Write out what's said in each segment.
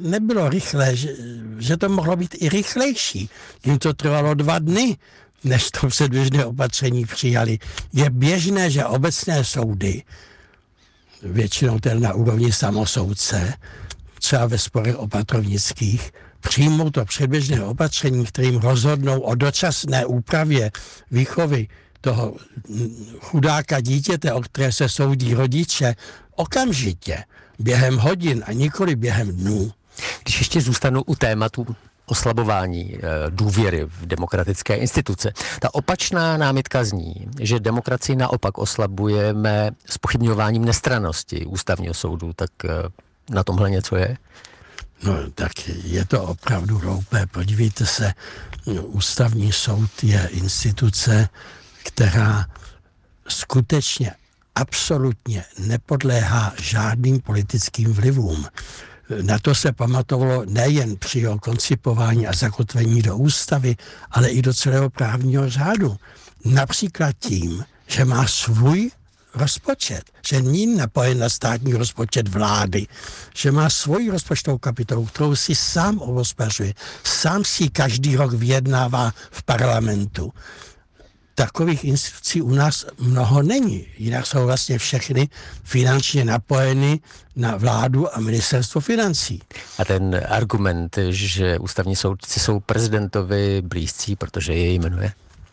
nebylo rychlé, že to mohlo být i rychlejší. Jim to trvalo 2 dny, než to předběžné opatření přijali. Je běžné, že obecné soudy, většinou tedy na úrovni samosoudce, třeba ve sporech opatrovnických, přijmou to předběžné opatření, kterým rozhodnou o dočasné úpravě výchovy toho chudáka dítěte, o které se soudí rodiče, okamžitě, během hodin a nikoli během dnů. Když ještě zůstanu u tématu oslabování důvěry v demokratické instituce. Ta opačná námitka zní, že demokracii naopak oslabujeme zpochybňováním nestrannosti ústavního soudu, tak na tomhle něco je? No, tak je to opravdu hloupé. Podívejte se, ústavní soud je instituce, která skutečně absolutně nepodléhá žádným politickým vlivům. Na to se pamatovalo nejen při jeho koncipování a zakotvení do ústavy, ale i do celého právního řádu. Například tím, že má svůj rozpočet, že není napojen na státní rozpočet vlády, že má svoji rozpočtovou kapitolu, kterou si sám obhospodařuje, sám si každý rok vyjednává v parlamentu. Takových institucí u nás mnoho není. Jinak jsou vlastně všechny finančně napojeny na vládu a ministerstvo financí. A ten argument, že ústavní soudci jsou prezidentovi blízcí, protože je jmenuje?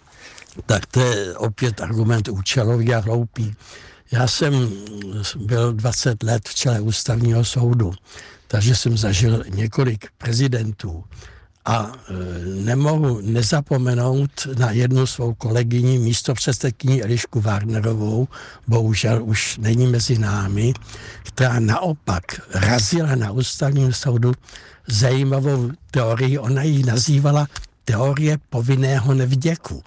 Tak to je opět argument účelový a hloupý. Já jsem byl 20 let v čele ústavního soudu, takže jsem zažil několik prezidentů. A nemohu nezapomenout na jednu svou kolegyni, místopředsedkyni Elišku Wagnerovou, bohužel už není mezi námi, která naopak razila na ústavním soudu zajímavou teorii. Ona ji nazývala teorie povinného nevděku.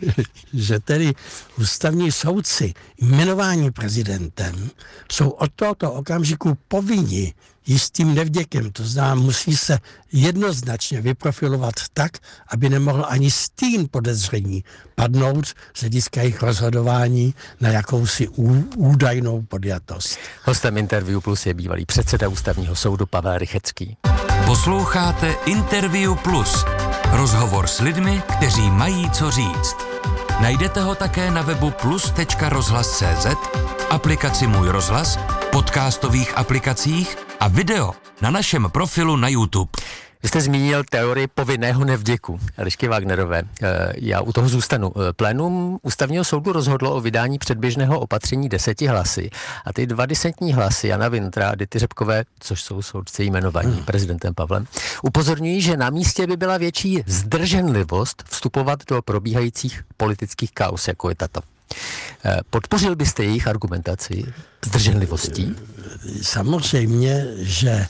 Že tedy ústavní soudci jmenování prezidentem jsou od tohoto okamžiku povinni jistým nevděkem. To znamená, musí se jednoznačně vyprofilovat tak, aby nemohl ani stín podezření padnout z hlediska jejich rozhodování na jakousi údajnou podjatost. Hostem Interview Plus je bývalý předseda ústavního soudu Pavel Rychecký. Posloucháte Interview Plus. Rozhovor s lidmi, kteří mají co říct. Najdete ho také na webu plus.rozhlas.cz, aplikaci Můj rozhlas, podcastových aplikacích a video na našem profilu na YouTube. Vy jste zmínil teorii povinného nevděku Elišky Wagnerové. Já u toho zůstanu. Plénum ústavního soudu rozhodlo o vydání předběžného opatření 10 hlasy. A ty 2 disentní hlasy Jana Wintra a Dity Řepkové, což jsou soudci jmenovaní prezidentem Pavlem, upozorňují, že na místě by byla větší zdrženlivost vstupovat do probíhajících politických kauz, jako je tato. Podpořil byste jejich argumentaci zdrženlivostí? Samozřejmě, že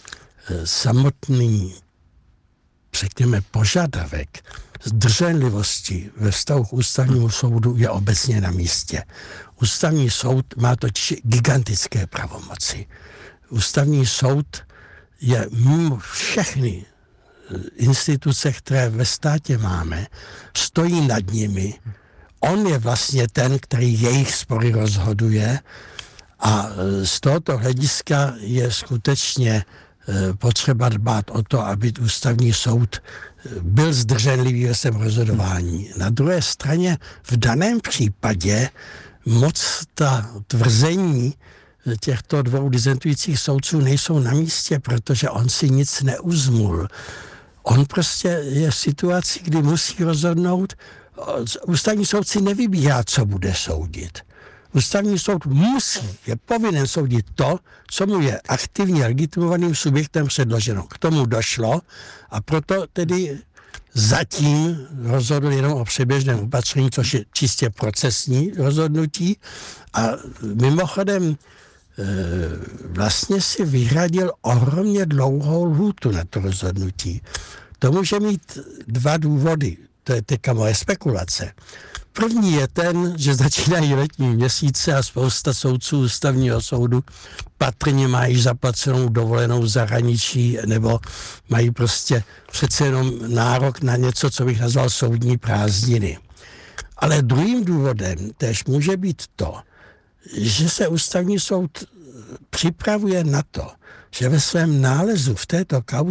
samotný, řekněme, požadavek zdrženlivosti ve vztahu k ústavnímu soudu je obecně na místě. Ústavní soud má totiž gigantické pravomoci. Ústavní soud je mimo všechny instituce, které ve státě máme, stojí nad nimi. On je vlastně ten, který jejich spory rozhoduje a z tohoto hlediska je skutečně potřeba dbát o to, aby ústavní soud byl zdrženlivý ve svém rozhodování. Na druhé straně v daném případě moc ta tvrzení těchto 2 disentujících soudců nejsou na místě, protože on si nic neuzmul. On prostě je v situaci, kdy musí rozhodnout. Ústavní soud si nevybírá, co bude soudit. Ústavní soud je povinen soudit to, co mu je aktivně legitimovaným subjektem předloženo. K tomu došlo a proto tedy zatím rozhodl jenom o předběžném opatření, což je čistě procesní rozhodnutí. A mimochodem vlastně si vyhradil ohromně dlouhou lhůtu na to rozhodnutí. To může mít 2 důvody. To je teďka moje spekulace. První je ten, že začínají letní měsíce a spousta soudců ústavního soudu patrně mají zaplacenou dovolenou v zahraničí nebo mají prostě přece jenom nárok na něco, co bych nazval soudní prázdniny. Ale druhým důvodem též může být to, že se ústavní soud připravuje na to, že ve svém nálezu v této kauze